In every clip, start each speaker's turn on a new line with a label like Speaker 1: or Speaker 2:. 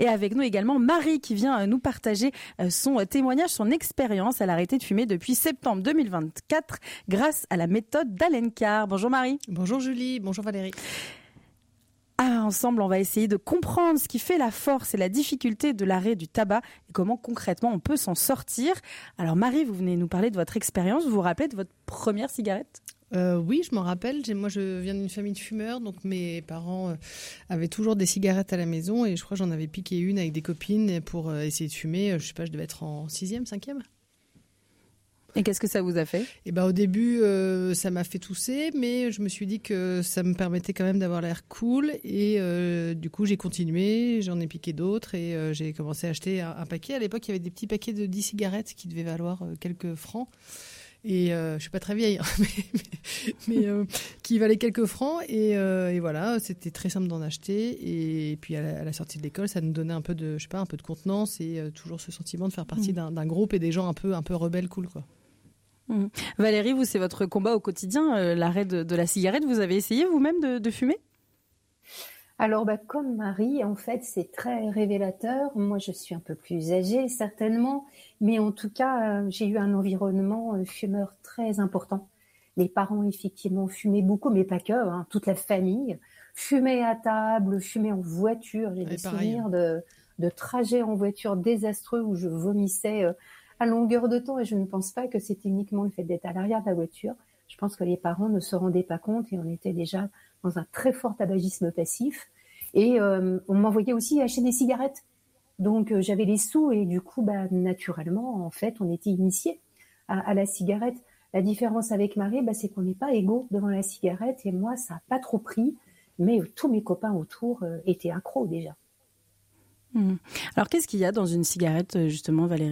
Speaker 1: Et avec nous également Marie qui vient nous partager son témoignage, son expérience. Elle a arrêté de fumer depuis septembre 2024 grâce à la méthode d'Alencar. Bonjour Marie.
Speaker 2: Bonjour Julie, bonjour Valérie.
Speaker 1: Ensemble, on va essayer de comprendre ce qui fait la force et la difficulté de l'arrêt du tabac et comment concrètement on peut s'en sortir. Alors Marie, vous venez nous parler de votre expérience. Vous vous rappelez de votre première cigarette ?
Speaker 2: Oui, je m'en rappelle. Moi, je viens d'une famille de fumeurs, donc mes parents avaient toujours des cigarettes à la maison et je crois que j'en avais piqué une avec des copines pour essayer de fumer. Je sais pas, je devais être en 6e, 5e.
Speaker 1: Et qu'est-ce que ça vous a fait ?
Speaker 2: Au début, ça m'a fait tousser, mais je me suis dit que ça me permettait quand même d'avoir l'air cool. Et du coup, j'ai continué, j'en ai piqué d'autres et j'ai commencé à acheter un paquet. À l'époque, il y avait des petits paquets de 10 cigarettes qui devaient valoir quelques francs. Et je suis pas très vieille, hein, mais qui valaient quelques francs. Et voilà, c'était très simple d'en acheter. Et puis à la sortie de l'école, ça nous donnait un peu de, un peu de contenance et toujours ce sentiment de faire partie d'un groupe et des gens un peu rebelles, cool, quoi.
Speaker 1: Valérie, vous, c'est votre combat au quotidien, l'arrêt de la cigarette. Vous avez essayé vous-même de fumer ?
Speaker 3: Alors, comme Marie, en fait, c'est très révélateur. Moi, je suis un peu plus âgée, certainement. Mais en tout cas, j'ai eu un environnement fumeur très important. Les parents, effectivement, fumaient beaucoup, mais pas que, hein, toute la famille. Fumaient à table, fumaient en voiture. J'ai des souvenirs de trajets en voiture désastreux où je vomissais à longueur de temps. Et je ne pense pas que c'était uniquement le fait d'être à l'arrière de la voiture. Je pense que les parents ne se rendaient pas compte et on était déjà dans un très fort tabagisme passif. Et on m'envoyait aussi acheter des cigarettes. Donc j'avais les sous et du coup, naturellement, en fait, on était initiés à la cigarette. La différence avec Marie, c'est qu'on n'est pas égaux devant la cigarette. Et moi, ça n'a pas trop pris. Mais tous mes copains autour étaient accros déjà.
Speaker 1: Alors, qu'est-ce qu'il y a dans une cigarette, justement, Valérie ?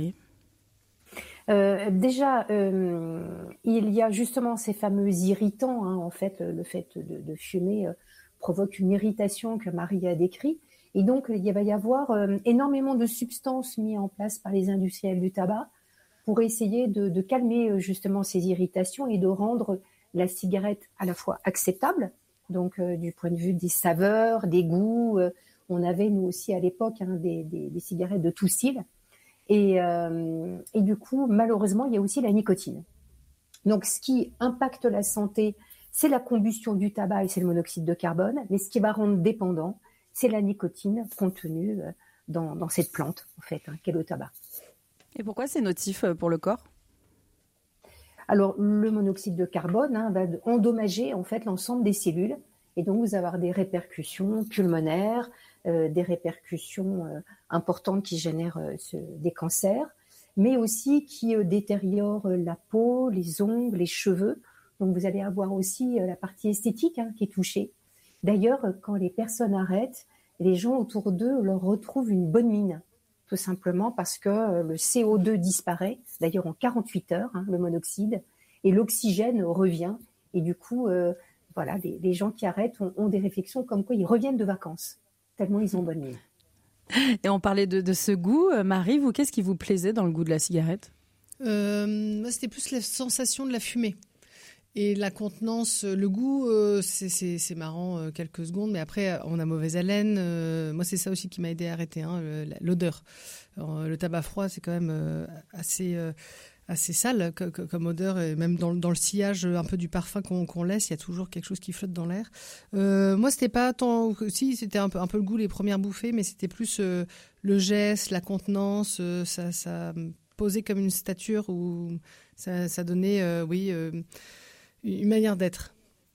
Speaker 3: Déjà, il y a justement ces fameux irritants. En fait, le fait de fumer provoque une irritation que Marie a décrit. Et donc, il va y avoir énormément de substances mises en place par les industriels du tabac pour essayer de calmer justement ces irritations et de rendre la cigarette à la fois acceptable, donc du point de vue des saveurs, des goûts. On avait, nous aussi, à l'époque, des cigarettes de tout style. Et du coup, malheureusement, il y a aussi la nicotine. Donc, ce qui impacte la santé, c'est la combustion du tabac et c'est le monoxyde de carbone. Mais ce qui va rendre dépendant, c'est la nicotine contenue dans cette plante, en fait, qu'est le tabac.
Speaker 1: Et pourquoi c'est nocif pour le corps ?
Speaker 3: Alors, le monoxyde de carbone va endommager, en fait, l'ensemble des cellules. Et donc, vous allez avoir des répercussions pulmonaires, des répercussions importantes qui génèrent des cancers, mais aussi qui détériorent la peau, les ongles, les cheveux. Donc, vous allez avoir aussi la partie esthétique qui est touchée. D'ailleurs, quand les personnes arrêtent, les gens autour d'eux leur retrouvent une bonne mine, tout simplement parce que le CO2 disparaît, d'ailleurs en 48 heures, le monoxyde, et l'oxygène revient. Et du coup, voilà, les gens qui arrêtent ont des réflexions comme quoi ils reviennent de vacances, tellement ils ont bonne mine.
Speaker 1: Et on parlait de ce goût. Marie, vous, qu'est-ce qui vous plaisait dans le goût de la cigarette ?
Speaker 2: Moi, c'était plus la sensation de la fumée. Et la contenance, le goût, c'est marrant quelques secondes, mais après, on a mauvaise haleine. Moi, c'est ça aussi qui m'a aidé à arrêter, l'odeur. Alors, le tabac froid, c'est quand même assez sale comme odeur, et même dans le sillage un peu du parfum qu'on laisse, il y a toujours quelque chose qui flotte dans l'air. Moi, c'était pas tant... Si, c'était un peu le goût, les premières bouffées, mais c'était plus le geste, la contenance, ça posait comme une stature où ça donnait, une manière d'être.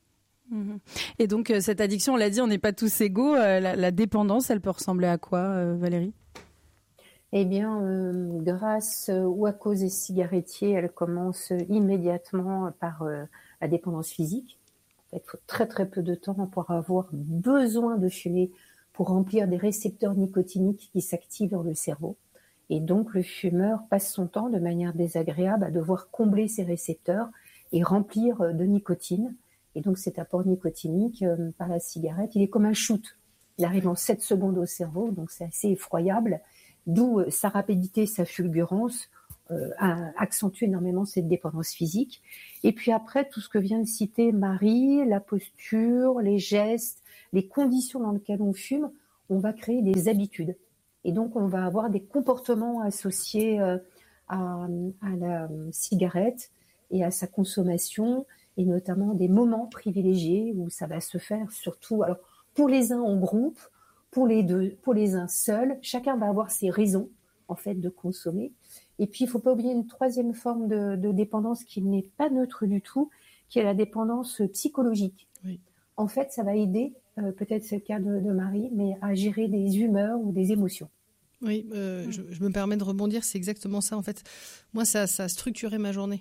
Speaker 1: Et donc, cette addiction, on l'a dit, on n'est pas tous égaux. La dépendance, elle peut ressembler à quoi, Valérie ?
Speaker 3: Eh bien, grâce ou à cause des cigarettiers, elle commence immédiatement par la dépendance physique. En fait, il faut très très peu de temps pour avoir besoin de fumer pour remplir des récepteurs nicotiniques qui s'activent dans le cerveau. Et donc, le fumeur passe son temps de manière désagréable à devoir combler ces récepteurs et remplir de nicotine. Et donc, cet apport nicotinique par la cigarette, il est comme un shoot. Il arrive en 7 secondes au cerveau, donc c'est assez effroyable. D'où sa rapidité, sa fulgurance accentue énormément cette dépendance physique. Et puis après, tout ce que vient de citer Marie, la posture, les gestes, les conditions dans lesquelles on fume, on va créer des habitudes. Et donc, on va avoir des comportements associés à la cigarette et à sa consommation, et notamment des moments privilégiés où ça va se faire surtout, alors pour les uns en groupe, pour les uns seuls, chacun va avoir ses raisons en fait de consommer. Et puis il faut pas oublier une troisième forme de dépendance qui n'est pas neutre du tout, qui est la dépendance psychologique.
Speaker 2: Oui.
Speaker 3: En fait, ça va aider, peut-être c'est le cas de Marie, mais à gérer des humeurs ou des émotions.
Speaker 2: Oui, je me permets de rebondir, c'est exactement ça en fait. Moi, ça a structuré ma journée.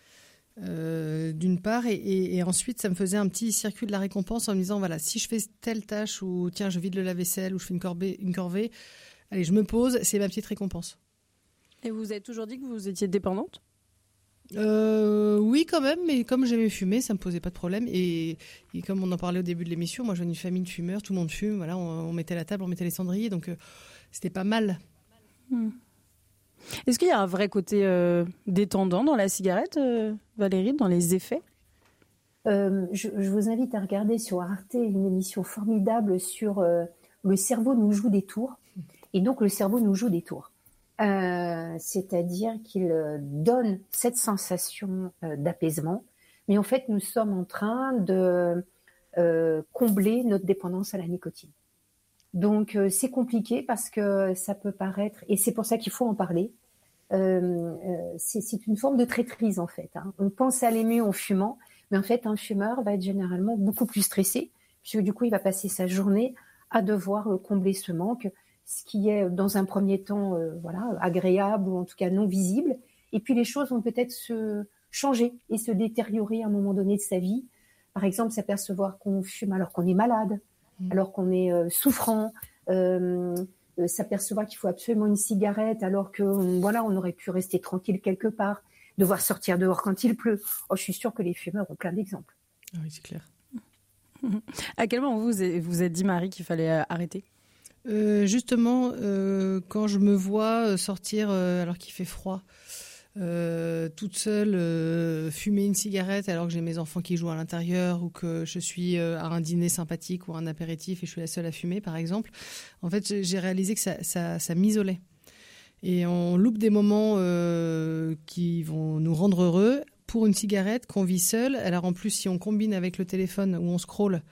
Speaker 2: D'une part, et ensuite ça me faisait un petit circuit de la récompense en me disant voilà, si je fais telle tâche ou tiens je vide le lave-vaisselle ou je fais une corvée, allez je me pose, c'est ma petite récompense.
Speaker 1: Et vous avez toujours dit que vous étiez dépendante ?
Speaker 2: Oui quand même, mais comme j'aimais fumer, ça me posait pas de problème et comme on en parlait au début de l'émission, moi je viens d'une famille de fumeurs, tout le monde fume, voilà, on mettait la table, on mettait les cendriers, donc c'était pas mal.
Speaker 1: Est-ce qu'il y a un vrai côté détendant dans la cigarette, Valérie, dans les effets ?
Speaker 3: Je vous invite à regarder sur Arte une émission formidable sur le cerveau nous joue des tours. Et donc, le cerveau nous joue des tours. C'est-à-dire qu'il donne cette sensation d'apaisement. Mais en fait, nous sommes en train de combler notre dépendance à la nicotine. Donc, c'est compliqué parce que ça peut paraître... Et c'est pour ça qu'il faut en parler. C'est une forme de traîtrise, en fait. On pense aller mieux en fumant, mais en fait, un fumeur va être généralement beaucoup plus stressé, puisque du coup, il va passer sa journée à devoir combler ce manque, ce qui est, dans un premier temps, agréable ou en tout cas non visible. Et puis, les choses vont peut-être se changer et se détériorer à un moment donné de sa vie. Par exemple, s'apercevoir qu'on fume alors qu'on est malade, alors qu'on est souffrant, s'apercevoir qu'il faut absolument une cigarette alors que on aurait pu rester tranquille quelque part, devoir sortir dehors quand il pleut. Je suis sûre que les fumeurs ont plein d'exemples.
Speaker 2: Ah oui, c'est clair.
Speaker 1: À quel moment vous êtes dit, Marie, qu'il fallait arrêter ?
Speaker 2: Justement, quand je me vois sortir alors qu'il fait froid, toute seule, fumer une cigarette alors que j'ai mes enfants qui jouent à l'intérieur ou que je suis à un dîner sympathique ou un apéritif et je suis la seule à fumer, par exemple, en fait, j'ai réalisé que ça m'isolait. Et on loupe des moments qui vont nous rendre heureux pour une cigarette qu'on vit seul. Alors en plus, si on combine avec le téléphone où on scrolle,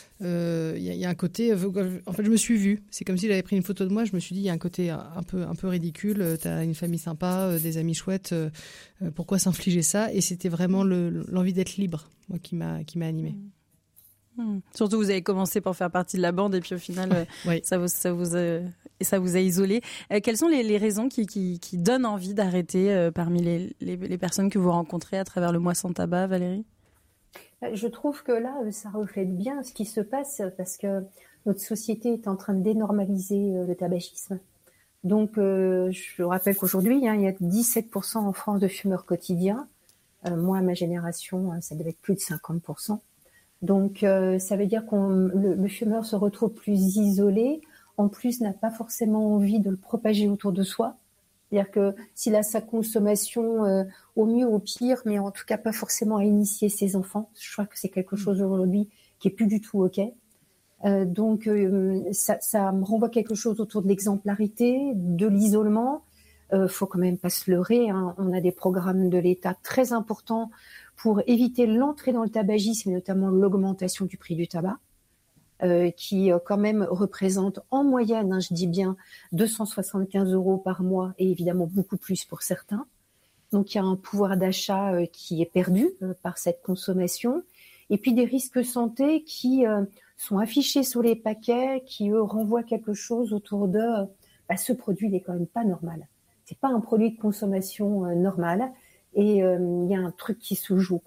Speaker 2: y a un côté... En fait, je me suis vue. C'est comme si j'avais pris une photo de moi. Je me suis dit, il y a un côté un peu ridicule. T'as une famille sympa, des amis chouettes. Pourquoi s'infliger ça ? Et c'était vraiment l'envie d'être libre, moi, qui m'a animée.
Speaker 1: Surtout, vous avez commencé par faire partie de la bande et puis au final,
Speaker 2: oui.
Speaker 1: ça vous a isolé. Quelles sont les raisons qui donnent envie d'arrêter parmi les personnes que vous rencontrez à travers le mois sans tabac, Valérie ?
Speaker 3: Je trouve que là, ça reflète bien ce qui se passe parce que notre société est en train de dénormaliser le tabagisme. Donc, je rappelle qu'aujourd'hui, il y a 17% en France de fumeurs quotidiens. Moi, à ma génération, ça devait être plus de 50%. Donc, ça veut dire que le fumeur se retrouve plus isolé. En plus, n'a pas forcément envie de le propager autour de soi. C'est-à-dire que s'il a sa consommation au mieux, au pire, mais en tout cas pas forcément à initier ses enfants. Je crois que c'est quelque chose aujourd'hui qui est plus du tout OK. Donc ça me renvoie quelque chose autour de l'exemplarité, de l'isolement. Faut quand même pas se leurrer. On a des programmes de l'État très importants pour éviter l'entrée dans le tabagisme et notamment l'augmentation du prix du tabac. Qui quand même représente en moyenne, je dis bien, 275 € par mois et évidemment beaucoup plus pour certains. Donc il y a un pouvoir d'achat qui est perdu par cette consommation. Et puis des risques santé qui sont affichés sur les paquets, qui eux renvoient quelque chose autour de ce produit n'est quand même pas normal. C'est pas un produit de consommation normal. Et il y a un truc qui se joue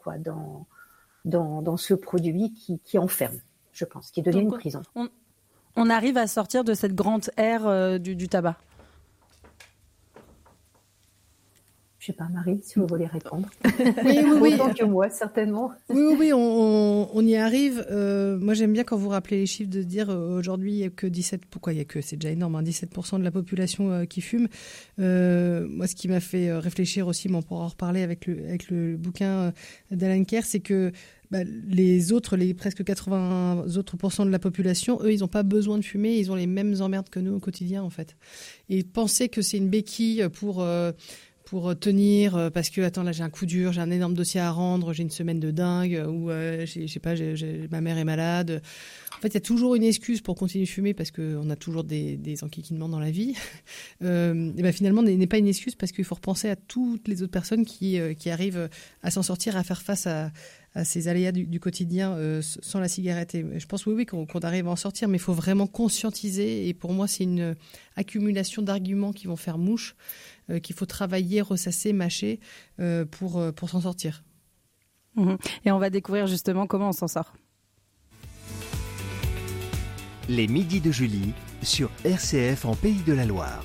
Speaker 3: dans ce produit qui enferme. Je pense, qui devient une prison.
Speaker 1: On arrive à sortir de cette grande ère du tabac.
Speaker 3: Je sais pas, Marie, si vous voulez répondre.
Speaker 2: Oui.
Speaker 3: Autant que moi, certainement.
Speaker 2: Oui, on y arrive. Moi, j'aime bien quand vous rappelez les chiffres de dire aujourd'hui, il n'y a que 17%. Pourquoi il y a que, c'est déjà énorme, 17% de la population qui fume. Moi, ce qui m'a fait réfléchir aussi, mais on pourra en reparler avec le bouquin d'Alan Kerr, c'est que les presque 80 autres % de la population, eux, ils n'ont pas besoin de fumer, ils ont les mêmes emmerdes que nous au quotidien, en fait. Et penser que c'est une béquille pour tenir, parce que attends, là j'ai un coup dur, j'ai un énorme dossier à rendre, j'ai une semaine de dingue, ou je sais pas, ma mère est malade. En fait, il y a toujours une excuse pour continuer de fumer parce qu'on a toujours des enquiquinements dans la vie. Et finalement, n'est pas une excuse parce qu'il faut repenser à toutes les autres personnes qui arrivent à s'en sortir, à faire face à ces aléas du quotidien sans la cigarette. Et je pense oui qu'on arrive à en sortir, mais il faut vraiment conscientiser. Et pour moi, c'est une accumulation d'arguments qui vont faire mouche, qu'il faut travailler, ressasser, mâcher pour s'en sortir.
Speaker 1: Et on va découvrir justement comment on s'en sort.
Speaker 4: Les midis de Julie sur RCF en Pays de la Loire.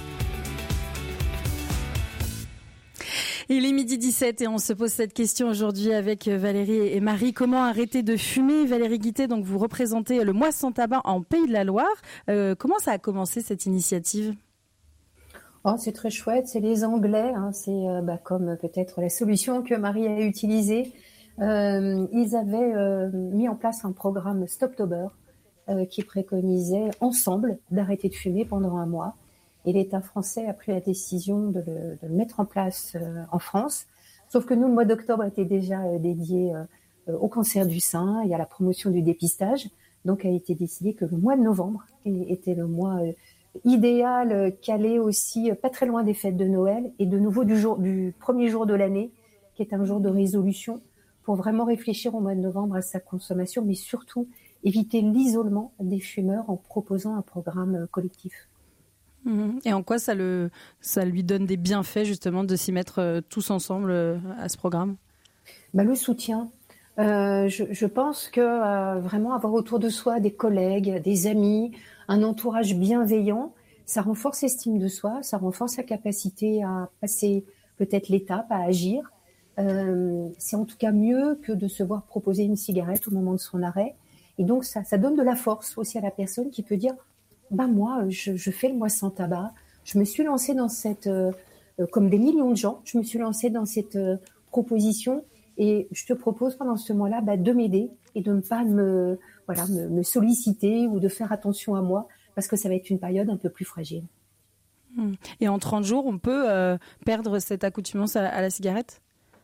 Speaker 1: Il est 12h17 et on se pose cette question aujourd'hui avec Valérie et Marie. Comment arrêter de fumer? Valérie Guittet, donc vous représentez le Mois sans tabac en Pays de la Loire. Comment ça a commencé cette initiative?
Speaker 3: C'est très chouette, c'est les Anglais, c'est comme peut-être la solution que Marie a utilisée. Ils avaient mis en place un programme Stoptober qui préconisait ensemble d'arrêter de fumer pendant un mois. Et l'État français a pris la décision de le mettre en place en France. Sauf que nous, le mois d'octobre était déjà dédié au cancer du sein et à la promotion du dépistage. Donc, a été décidé que le mois de novembre était le mois idéal, calé aussi, pas très loin des fêtes de Noël et de nouveau du premier jour de l'année, qui est un jour de résolution, pour vraiment réfléchir au mois de novembre à sa consommation, mais surtout éviter l'isolement des fumeurs en proposant un programme collectif.
Speaker 1: Et en quoi ça lui donne des bienfaits justement de s'y mettre tous ensemble à ce programme?
Speaker 3: Le soutien. Je pense que vraiment avoir autour de soi des collègues, des amis, un entourage bienveillant, ça renforce l'estime de soi, ça renforce la capacité à passer peut-être l'étape, à agir. C'est en tout cas mieux que de se voir proposer une cigarette au moment de son arrêt. Et donc ça donne de la force aussi à la personne qui peut dire moi, je fais le mois sans tabac. Je me suis lancée dans cette, comme des millions de gens, je me suis lancée dans cette proposition et je te propose pendant ce mois-là de m'aider et de ne pas me solliciter ou de faire attention à moi parce que ça va être une période un peu plus fragile.
Speaker 1: Et en 30 jours, on peut perdre cette accoutumance à la cigarette?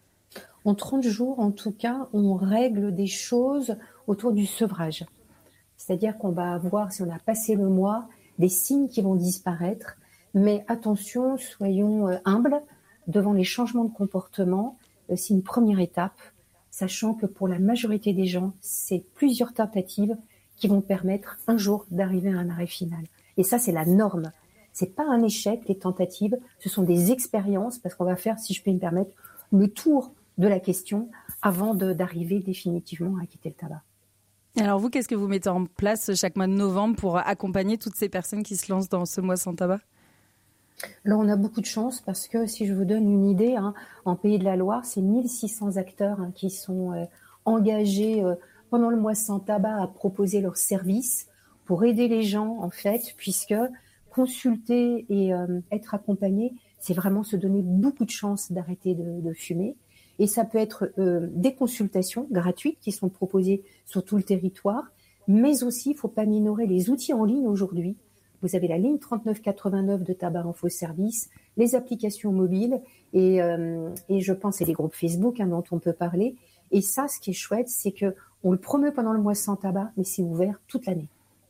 Speaker 3: En 30 jours, en tout cas, on règle des choses autour du sevrage. C'est-à-dire qu'on va avoir, si on a passé le mois, des signes qui vont disparaître. Mais attention, soyons humbles devant les changements de comportement. C'est une première étape, sachant que pour la majorité des gens, c'est plusieurs tentatives qui vont permettre un jour d'arriver à un arrêt final. Et ça, c'est la norme. C'est pas un échec, les tentatives. Ce sont des expériences, parce qu'on va faire, si je peux me permettre, le tour de la question avant d'arriver définitivement à quitter le tabac.
Speaker 1: Alors vous, qu'est-ce que vous mettez en place chaque mois de novembre pour accompagner toutes ces personnes qui se lancent dans ce mois sans tabac?
Speaker 3: Alors on a beaucoup de chance parce que si je vous donne une idée, en Pays de la Loire, c'est 1600 acteurs qui sont engagés pendant le mois sans tabac à proposer leurs services pour aider les gens en fait, puisque consulter et être accompagné, c'est vraiment se donner beaucoup de chances d'arrêter de fumer. Et ça peut être des consultations gratuites qui sont proposées sur tout le territoire, mais aussi, il ne faut pas minorer les outils en ligne aujourd'hui. Vous avez la ligne 3989 de Tabac Info Service, les applications mobiles et je pense et les groupes Facebook dont on peut parler. Et ça, ce qui est chouette, c'est qu'on le promeut pendant le mois sans tabac, mais c'est ouvert toute l'année.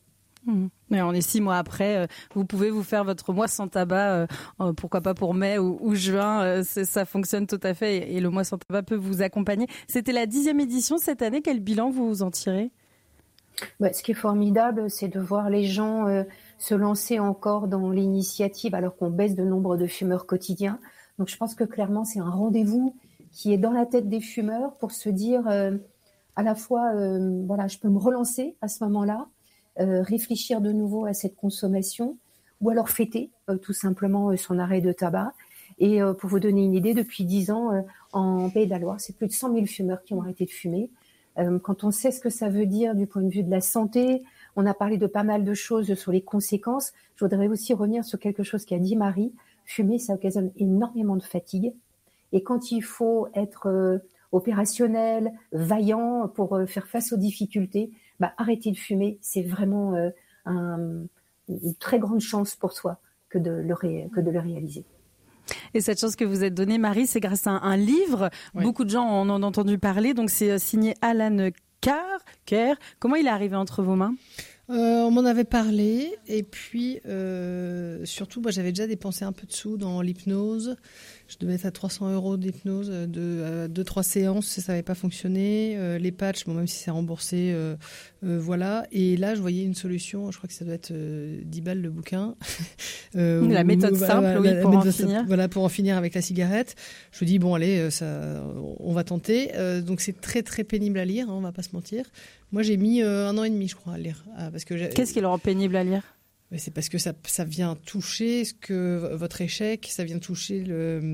Speaker 1: Mais on est 6 mois après, vous pouvez vous faire votre mois sans tabac, pourquoi pas pour mai ou juin, ça fonctionne tout à fait et le mois sans tabac peut vous accompagner. C'était la 10e édition cette année, quel bilan vous en tirez?
Speaker 3: Ce qui est formidable, c'est de voir les gens se lancer encore dans l'initiative alors qu'on baisse de nombre de fumeurs quotidiens. Donc je pense que clairement c'est un rendez-vous qui est dans la tête des fumeurs pour se dire à la fois je peux me relancer à ce moment-là, réfléchir de nouveau à cette consommation ou alors fêter tout simplement son arrêt de tabac Et pour vous donner une idée, depuis 10 ans, en Pays de la Loire, c'est plus de 100 000 fumeurs qui ont arrêté de fumer. Quand on sait ce que ça veut dire du point de vue de la santé, on a parlé de pas mal de choses sur les conséquences. Je voudrais aussi revenir sur quelque chose qu'a dit Marie. Fumer, ça occasionne énormément de fatigue. Et quand il faut être opérationnel, vaillant pour faire face aux difficultés, arrêter de fumer, c'est vraiment une très grande chance pour soi que de le réaliser.
Speaker 1: Et cette chance que vous êtes donnée, Marie, c'est grâce à un livre. Oui. Beaucoup de gens en ont entendu parler. Donc, c'est signé Alan Kerr. Comment il est arrivé entre vos mains ?
Speaker 2: On m'en avait parlé. Et puis, surtout, moi, j'avais déjà dépensé un peu de sous dans l'hypnose. Je devais être à 300 € d'hypnose de 2-3 séances. Ça n'avait pas fonctionné. Les patchs, même si c'est remboursé, voilà. Et là, je voyais une solution. Je crois que ça doit être 10 balles le bouquin.
Speaker 1: La méthode simple, oui, pour en finir.
Speaker 2: Voilà, pour en finir avec la cigarette. Je me dis, bon, allez, on va tenter. Donc, c'est très, très pénible à lire, on ne va pas se mentir. Moi, j'ai mis 1 an et demi, je crois, à lire.
Speaker 1: Qu'est-ce qui est leur pénible à lire ?
Speaker 2: C'est parce que ça vient toucher votre échec, ça vient toucher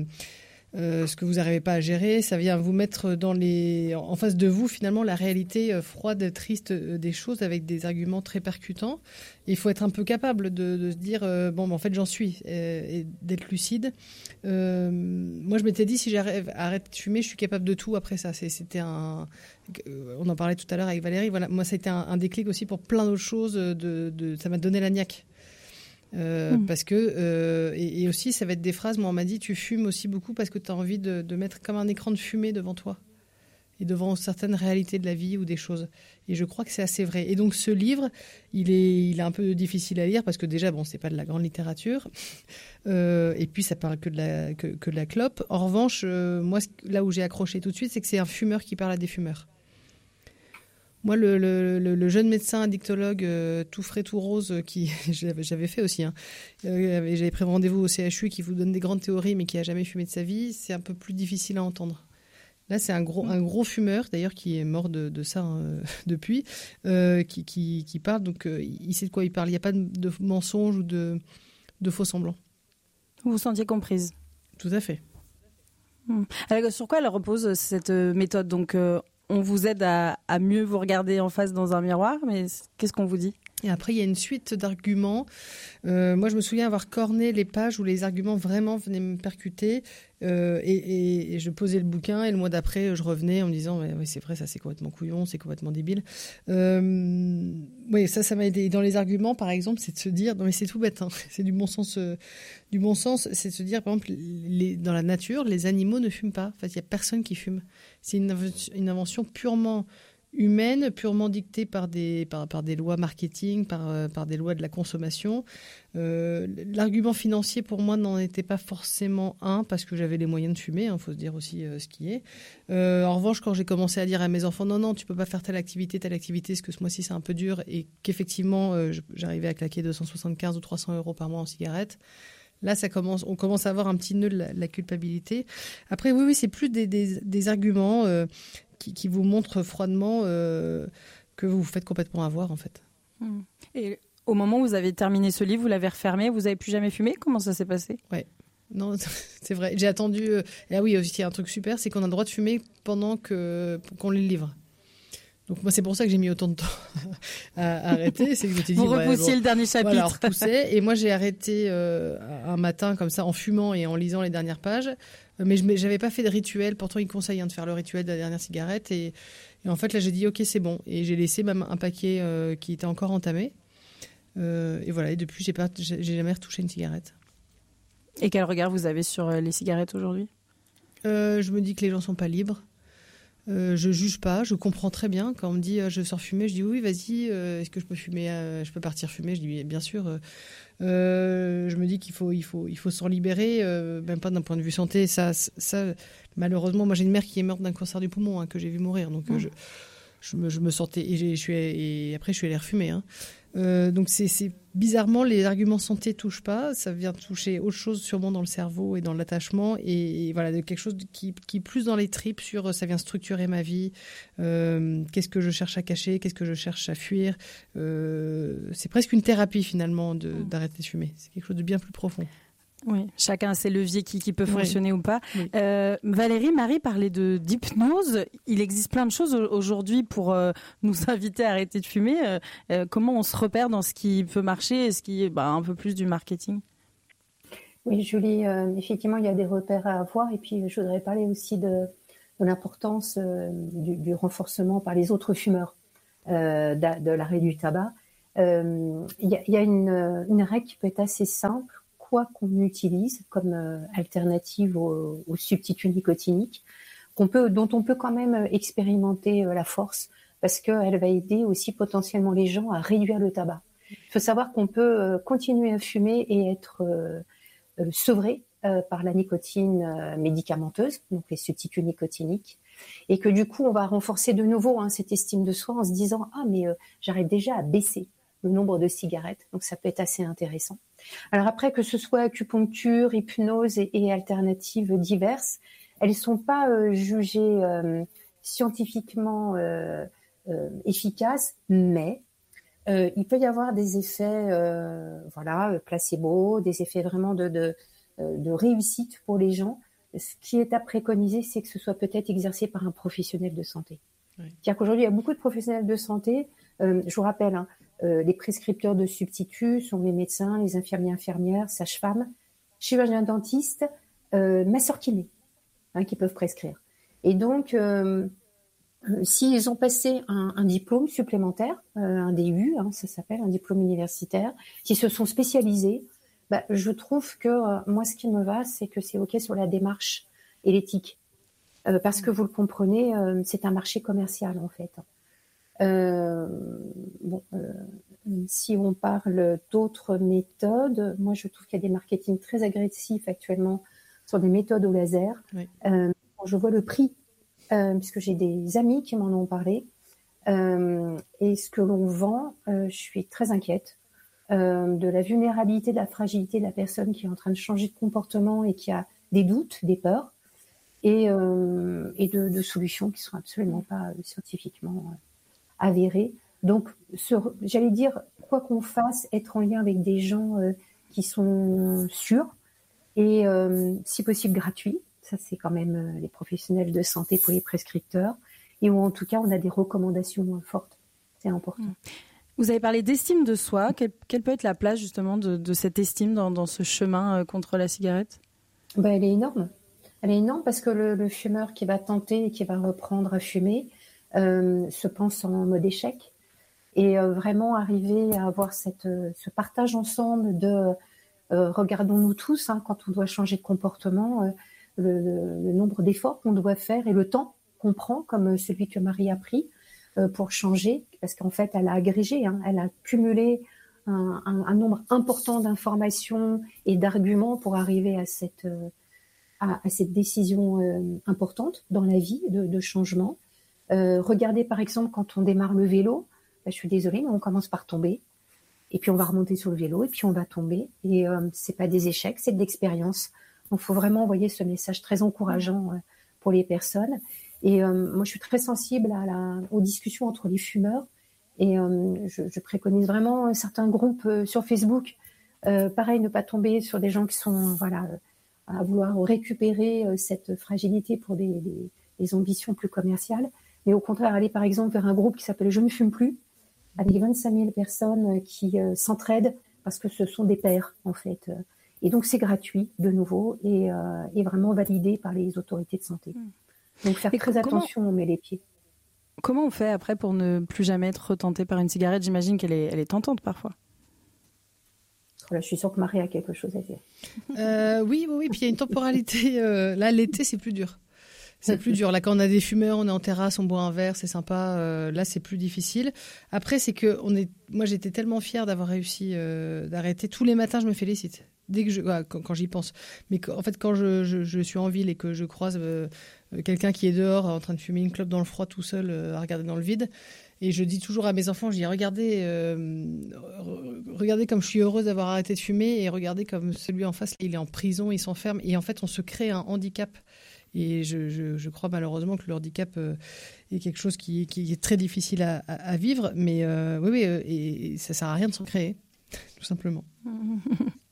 Speaker 2: ce que vous n'arrivez pas à gérer, ça vient vous mettre en face de vous, finalement, la réalité froide, triste des choses avec des arguments très percutants. Et il faut être un peu capable de se dire, en fait, j'en suis, et d'être lucide. Moi, je m'étais dit, si j'arrête de fumer, je suis capable de tout après ça. On en parlait tout à l'heure avec Valérie. Voilà, moi, ça a été un déclic aussi pour plein d'autres choses. Ça m'a donné la niaque. Parce que et aussi ça va être des phrases. Moi on m'a dit tu fumes aussi beaucoup parce que tu as envie de mettre comme un écran de fumée devant toi et devant certaines réalités de la vie ou des choses, et je crois que c'est assez vrai. Et donc ce livre il est un peu difficile à lire parce que déjà c'est pas de la grande littérature et puis ça parle que de la clope. En revanche moi là où j'ai accroché tout de suite, c'est que c'est un fumeur qui parle à des fumeurs. Moi, le jeune médecin addictologue tout frais, tout rose, j'avais fait aussi, j'avais pris rendez-vous au CHU, qui vous donne des grandes théories, mais qui n'a jamais fumé de sa vie, c'est un peu plus difficile à entendre. Là, c'est un gros fumeur, d'ailleurs, qui est mort de ça depuis, qui parle, donc il sait de quoi il parle. Il n'y a pas de mensonge ou de faux semblants.
Speaker 1: Vous vous sentiez comprise ?
Speaker 2: Tout à fait.
Speaker 1: Alors, sur quoi elle repose, cette méthode ? Donc, on vous aide à mieux vous regarder en face dans un miroir, mais qu'est-ce qu'on vous dit ?
Speaker 2: Et après, il y a une suite d'arguments. Moi, je me souviens avoir corné les pages où les arguments vraiment venaient me percuter. Et je posais le bouquin, et le mois d'après, je revenais en me disant oui, c'est vrai, ça c'est complètement couillon, c'est complètement débile. Oui, ça m'a aidé. Et dans les arguments, par exemple, c'est de se dire, non mais c'est tout bête, c'est du bon sens. C'est de se dire, par exemple, dans la nature, les animaux ne fument pas. En fait, il n'y a personne qui fume. C'est une invention purement humaine, purement dictée par des lois marketing, par des lois de la consommation. L'argument financier, pour moi, n'en était pas forcément un, parce que j'avais les moyens de fumer, faut se dire aussi ce qui est. En revanche, quand j'ai commencé à dire à mes enfants, non, tu peux pas faire telle activité, parce que ce mois-ci, c'est un peu dur, et qu'effectivement, j'arrivais à claquer 275 ou 300 € par mois en cigarettes, là, on commence à avoir un petit nœud de la culpabilité. Après, oui, c'est plus des arguments qui vous montrent froidement que vous vous faites complètement avoir, en fait.
Speaker 1: Et au moment où vous avez terminé ce livre, vous l'avez refermé, vous n'avez plus jamais fumé ? Comment ça s'est passé ?
Speaker 2: Ouais. Non, c'est vrai. J'ai attendu... Et oui, aussi, il y a un truc super, c'est qu'on a le droit de fumer pendant qu'on lit le livre. Donc moi, c'est pour ça que j'ai mis autant de temps à arrêter. C'est que je t'ai dit,
Speaker 1: vous repoussiez le dernier chapitre.
Speaker 2: Voilà, on repoussait. Et moi, j'ai arrêté un matin comme ça, en fumant et en lisant les dernières pages. Mais je n'avais pas fait de rituel. Pourtant, ils conseillent de faire le rituel de la dernière cigarette. Et en fait, là, j'ai dit, OK, c'est bon. Et j'ai laissé même un paquet qui était encore entamé. Et voilà. Et depuis, j'ai jamais retouché une cigarette.
Speaker 1: Et quel regard vous avez sur les cigarettes aujourd'hui ?
Speaker 2: Je me dis que les gens ne sont pas libres. Je juge pas, je comprends très bien. Quand on me dit je sors fumer, je dis oui, vas-y, est-ce que je peux fumer, je peux partir fumer? Je dis bien sûr. Je me dis qu'il faut s'en libérer, même pas d'un point de vue santé. Ça, malheureusement, moi j'ai une mère qui est morte d'un cancer du poumon, que j'ai vu mourir. Donc je me sentais, et après je suis allée refumer. Donc c'est bizarrement, les arguments santé touchent pas, ça vient toucher autre chose sûrement dans le cerveau et dans l'attachement, et voilà, de quelque chose qui est plus dans les tripes, sur ça vient structurer ma vie, qu'est-ce que je cherche à cacher, qu'est-ce que je cherche à fuir, c'est presque une thérapie finalement d'arrêter de fumer, c'est quelque chose de bien plus profond.
Speaker 1: Oui, chacun a ses leviers qui peut fonctionner ou pas.
Speaker 2: Oui.
Speaker 1: Valérie, Marie parlait d'hypnose. Il existe plein de choses aujourd'hui pour nous inviter à arrêter de fumer. Comment on se repère dans ce qui peut marcher et ce qui est un peu plus du marketing?
Speaker 3: Oui, Julie, effectivement, il y a des repères à avoir. Et puis, je voudrais parler aussi de l'importance du renforcement par les autres fumeurs de l'arrêt du tabac. Il y a une règle qui peut être assez simple, quoi qu'on utilise comme alternative au substitut nicotinique, dont on peut quand même expérimenter la force, parce qu'elle va aider aussi potentiellement les gens à réduire le tabac. Il faut savoir qu'on peut continuer à fumer et être sevré par la nicotine médicamenteuse, donc les substituts nicotiniques, et que du coup on va renforcer de nouveau cette estime de soi en se disant mais j'arrive déjà à baisser le nombre de cigarettes, donc ça peut être assez intéressant. Alors après, que ce soit acupuncture, hypnose et alternatives diverses, elles sont pas jugées scientifiquement efficaces, mais il peut y avoir des effets placebo, des effets vraiment de réussite pour les gens. Ce qui est à préconiser, c'est que ce soit peut-être exercé par un professionnel de santé. Oui. C'est-à-dire qu'aujourd'hui, il y a beaucoup de professionnels de santé. Je vous rappelle, les prescripteurs de substituts sont les médecins, les infirmières, sages-femmes, chirurgiens dentistes, masseurs kinés, qui peuvent prescrire. Et donc, s'ils ont passé un diplôme supplémentaire, un DU, ça s'appelle un diplôme universitaire, s'ils se sont spécialisés, je trouve que moi, ce qui me va, c'est que c'est OK sur la démarche et l'éthique. Parce que vous le comprenez, c'est un marché commercial, en fait. Si on parle d'autres méthodes, moi, je trouve qu'il y a des marketing très agressifs actuellement sur des méthodes au laser. Oui. Quand je vois le prix, puisque j'ai des amis qui m'en ont parlé, et ce que l'on vend, je suis très inquiète. De la vulnérabilité, de la fragilité de la personne qui est en train de changer de comportement et qui a des doutes, des peurs, et de solutions qui ne sont absolument pas scientifiquement avérées. Donc, j'allais dire, quoi qu'on fasse, être en lien avec des gens qui sont sûrs et, si possible, gratuits. Ça, c'est quand même les professionnels de santé pour les prescripteurs. Et où, en tout cas, on a des recommandations fortes. C'est important.
Speaker 1: Vous avez parlé d'estime de soi. Quelle peut être la place justement de cette estime dans ce chemin contre la cigarette ?
Speaker 3: Elle est énorme. Elle est énorme parce que le fumeur qui va tenter et qui va reprendre à fumer se pense en mode échec. Et vraiment arriver à avoir ce partage ensemble de regardons-nous tous quand on doit changer de comportement, le nombre d'efforts qu'on doit faire et le temps qu'on prend, comme celui que Marie a pris, pour changer, parce qu'en fait, elle a agrégé, elle a cumulé un nombre important d'informations et d'arguments pour arriver à cette décision importante dans la vie de changement. Regardez, par exemple, quand on démarre le vélo, je suis désolée, mais on commence par tomber, et puis on va remonter sur le vélo, et puis on va tomber, et c'est pas des échecs, c'est de l'expérience. Donc, il faut vraiment envoyer ce message très encourageant pour les personnes. Et moi, je suis très sensible aux discussions entre les fumeurs. Et je préconise vraiment certains groupes sur Facebook. Pareil, ne pas tomber sur des gens qui sont à vouloir récupérer cette fragilité pour des ambitions plus commerciales. Mais au contraire, aller par exemple vers un groupe qui s'appelle « Je ne fume plus », avec 25 000 personnes qui s'entraident parce que ce sont des pairs, en fait. Et donc, c'est gratuit, de nouveau, et vraiment validé par les autorités de santé. Donc, faire très attention où on met les pieds.
Speaker 1: Comment on fait après pour ne plus jamais être tenté par une cigarette ? J'imagine qu'elle est tentante parfois.
Speaker 3: Là, je suis sûre que Marie a quelque chose à dire.
Speaker 2: Oui. Puis il y a une temporalité. Là, l'été, c'est plus dur. C'est plus dur. Là, quand on a des fumeurs, on est en terrasse, on boit un verre, c'est sympa. Là, c'est plus difficile. Après, c'est que moi, j'étais tellement fière d'avoir réussi d'arrêter. Tous les matins, je me félicite. Dès que quand j'y pense. Mais en fait, quand je suis en ville et que je croise quelqu'un qui est dehors en train de fumer une clope dans le froid tout seul à regarder dans le vide, et je dis toujours à mes enfants, je dis regardez comme je suis heureuse d'avoir arrêté de fumer, et regardez comme celui en face, il est en prison, il s'enferme, et en fait, on se crée un handicap. Et je crois malheureusement que le handicap est quelque chose qui est très difficile à vivre, mais oui, et ça sert à rien de s'en créer, tout simplement.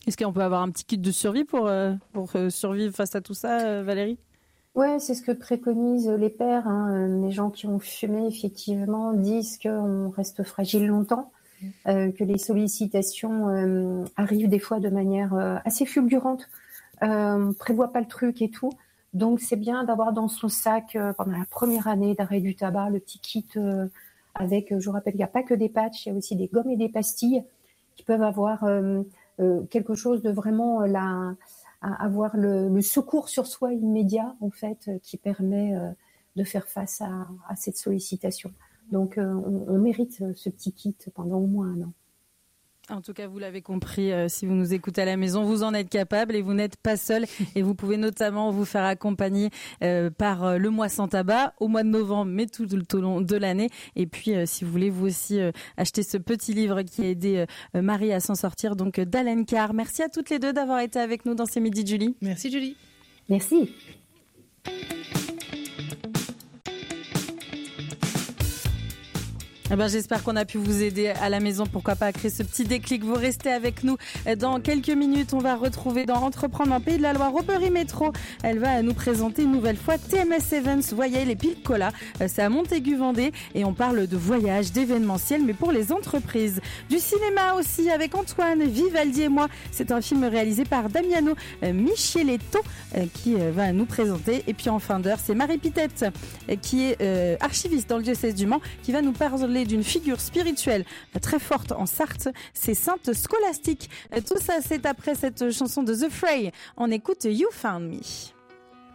Speaker 1: Est-ce qu'on peut avoir un petit kit de survie pour survivre face à tout ça, Valérie ?
Speaker 3: Ouais, c'est ce que préconisent les pairs. Les gens qui ont fumé, effectivement, disent qu'on reste fragile longtemps, que les sollicitations arrivent des fois de manière assez fulgurante. On prévoit pas le truc et tout. Donc, c'est bien d'avoir dans son sac, pendant la première année d'arrêt du tabac, le petit kit avec, je vous rappelle, il n'y a pas que des patchs, il y a aussi des gommes et des pastilles qui peuvent avoir quelque chose de vraiment avoir le secours sur soi immédiat, en fait, qui permet de faire face à cette sollicitation. Donc, on mérite ce petit kit pendant au moins 1 an.
Speaker 1: En tout cas, vous l'avez compris, si vous nous écoutez à la maison, vous en êtes capable et vous n'êtes pas seul. Et vous pouvez notamment vous faire accompagner par le mois sans tabac au mois de novembre, mais tout au long de l'année. Et puis, si vous voulez, vous aussi acheter ce petit livre qui a aidé Marie à s'en sortir, donc d'Alain Carr. Merci à toutes les deux d'avoir été avec nous dans ces Midis de Julie.
Speaker 2: Merci Julie.
Speaker 3: Merci.
Speaker 1: Eh ben, j'espère qu'on a pu vous aider à la maison, pourquoi pas à créer ce petit déclic. Vous restez avec nous dans quelques minutes. On va retrouver dans Entreprendre en Pays de la Loire Aubery Métro. Elle va nous présenter une nouvelle fois TMS Events, voyez les Pilcola. C'est à Montaigu-Vendée et on parle de voyage, d'événementiel, mais pour les entreprises. Du cinéma aussi avec Antoine, Vivaldi et moi. C'est un film réalisé par Damiano Micheletto qui va nous présenter. Et puis en fin d'heure, c'est Marie Pitette qui est archiviste dans le diocèse du Mans qui va nous parler d'une figure spirituelle très forte en Sarthe, c'est Sainte Scolastique. Tout ça, c'est après cette chanson de The Fray. On écoute You Found Me.